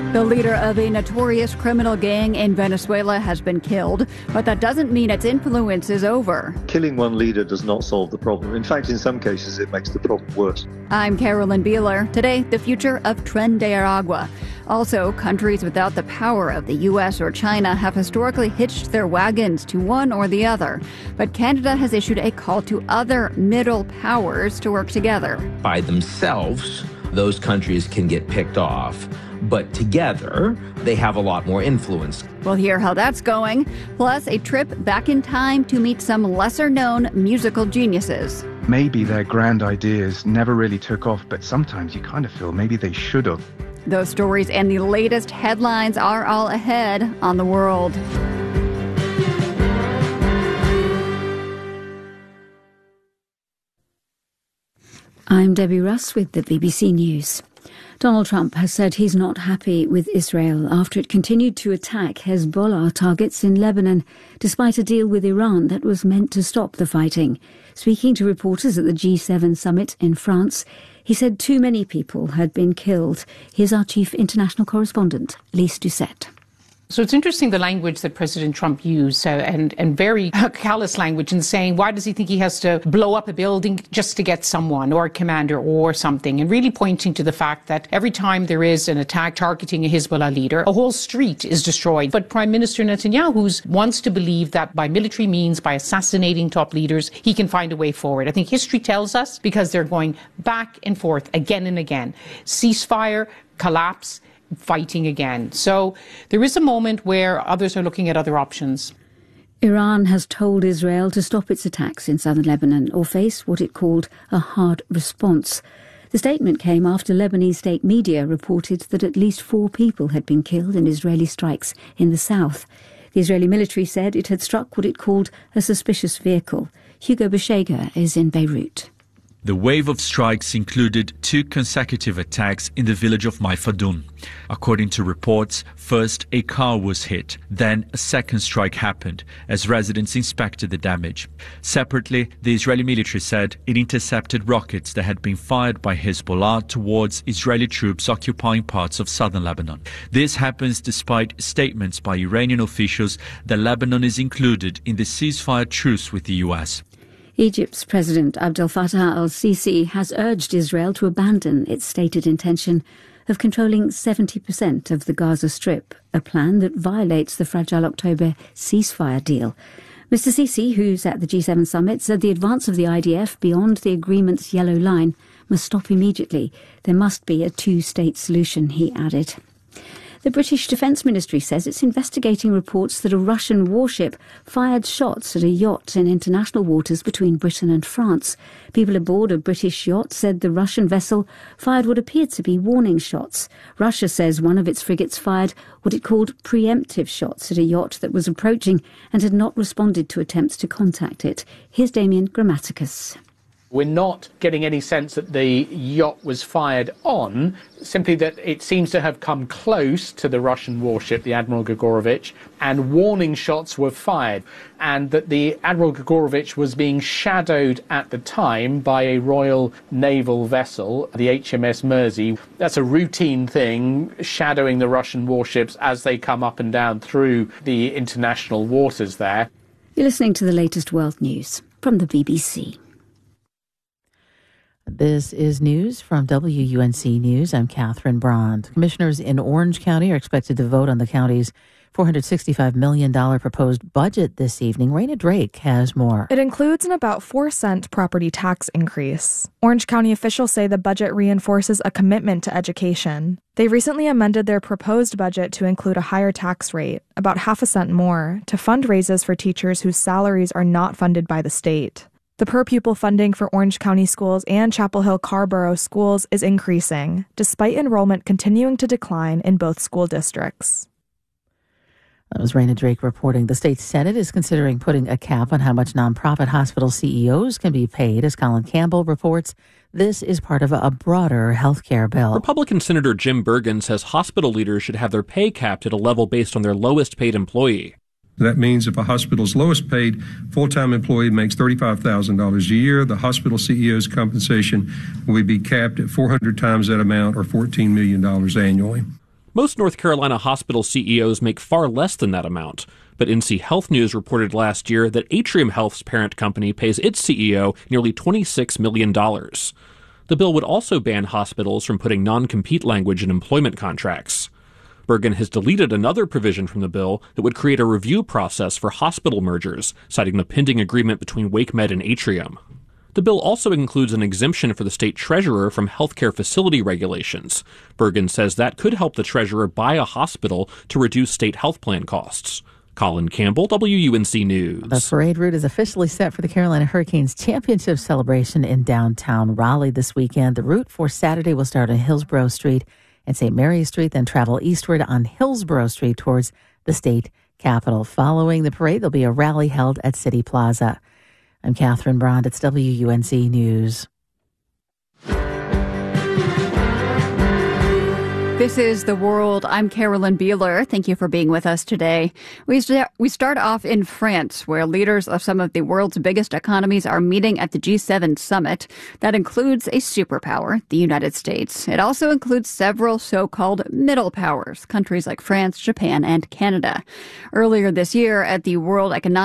The leader of a notorious criminal gang in Venezuela has been killed, but that doesn't mean its influence is over. Killing one leader does not solve the problem. In fact, in some cases, it makes the problem worse. I'm Carolyn Beeler. Today, the future of Tren de Aragua. Also, countries without the power of the U.S. or China have historically hitched their wagons to one or the other. But Canada has issued a call to other middle powers to work together. By themselves, those countries can get picked off. But together, they have a lot more influence. We'll hear how that's going, plus a trip back in time to meet some lesser-known musical geniuses. Maybe their grand ideas never really took off, but sometimes you kind of feel maybe they should have. Those stories and the latest headlines are all ahead on The World. I'm Debbie Russ with the BBC News. Donald Trump has said he's not happy with Israel after it continued to attack Hezbollah targets in Lebanon, despite a deal with Iran that was meant to stop the fighting. Speaking to reporters at the G7 summit in France, he said too many people had been killed. Here's our chief international correspondent, Lise Doucette. So it's interesting the language that President Trump used and very callous language in saying, why does he think he has to blow up a building just to get someone or a commander or something? And really pointing to the fact that every time there is an attack targeting a Hezbollah leader, a whole street is destroyed. But Prime Minister Netanyahu wants to believe that by military means, by assassinating top leaders, he can find a way forward. I think history tells us, because they're going back and forth again and again. Ceasefire, collapse, fighting again. So there is a moment where others are looking at other options. Iran has told Israel to stop its attacks in southern Lebanon or face what it called a hard response. The statement came after Lebanese state media reported that at least 4 people had been killed in Israeli strikes in the south. The Israeli military said it had struck what it called a suspicious vehicle. Hugo Beshega is in Beirut. The wave of strikes included 2 consecutive attacks in the village of Maifadun. According to reports, first a car was hit, then a second strike happened as residents inspected the damage. Separately, the Israeli military said it intercepted rockets that had been fired by Hezbollah towards Israeli troops occupying parts of southern Lebanon. This happens despite statements by Iranian officials that Lebanon is included in the ceasefire truce with the U.S. Egypt's President Abdel Fattah al-Sisi has urged Israel to abandon its stated intention of controlling 70% of the Gaza Strip, a plan that violates the fragile October ceasefire deal. Mr. Sisi, who's at the G7 summit, said the advance of the IDF beyond the agreement's yellow line must stop immediately. There must be a 2-state solution, he added. The British Defence Ministry says it's investigating reports that a Russian warship fired shots at a yacht in international waters between Britain and France. People aboard a British yacht said the Russian vessel fired what appeared to be warning shots. Russia says one of its frigates fired what it called preemptive shots at a yacht that was approaching and had not responded to attempts to contact it. Here's Damian Grammaticus. We're not getting any sense that the yacht was fired on, simply that it seems to have come close to the Russian warship, the Admiral Grigorovich, and warning shots were fired, and that the Admiral Grigorovich was being shadowed at the time by a Royal Naval vessel, the HMS Mersey. That's a routine thing, shadowing the Russian warships as they come up and down through the international waters there. You're listening to the latest world news from the BBC. This is news from WUNC News. I'm Catherine Brond. Commissioners in Orange County are expected to vote on the county's $465 million proposed budget this evening. Raina Drake has more. It includes an about 4-cent property tax increase. Orange County officials say the budget reinforces a commitment to education. They recently amended their proposed budget to include a higher tax rate, about 0.5 cent more, to fund raises for teachers whose salaries are not funded by the state. The per-pupil funding for Orange County schools and Chapel Hill Carborough schools is increasing, despite enrollment continuing to decline in both school districts. That was Raina Drake reporting. The state Senate is considering putting a cap on how much nonprofit hospital CEOs can be paid. As Colin Campbell reports, this is part of a broader health care bill. Republican Senator Jim Bergen says hospital leaders should have their pay capped at a level based on their lowest paid employee. That means if a hospital's lowest paid full-time employee makes $35,000 a year, the hospital CEO's compensation will be capped at 400 times that amount, or $14 million annually. Most North Carolina hospital CEOs make far less than that amount, but NC Health News reported last year that Atrium Health's parent company pays its CEO nearly $26 million. The bill would also ban hospitals from putting non-compete language in employment contracts. Bergen has deleted another provision from the bill that would create a review process for hospital mergers, citing the pending agreement between WakeMed and Atrium. The bill also includes an exemption for the state treasurer from healthcare facility regulations. Bergen says that could help the treasurer buy a hospital to reduce state health plan costs. Colin Campbell, WUNC News. The parade route is officially set for the Carolina Hurricanes Championship celebration in downtown Raleigh this weekend. The route for Saturday will start on Hillsborough Street and St. Mary's Street, then travel eastward on Hillsborough Street towards the state capitol. Following the parade, there'll be a rally held at City Plaza. I'm Catherine Brond. It's WUNC News. This is The World. I'm Carolyn Beeler. Thank you for being with us today. We start off in France, where leaders of some of the world's biggest economies are meeting at the G7 summit. That includes a superpower, the United States. It also includes several so-called middle powers, countries like France, Japan, and Canada. Earlier this year at the World Economic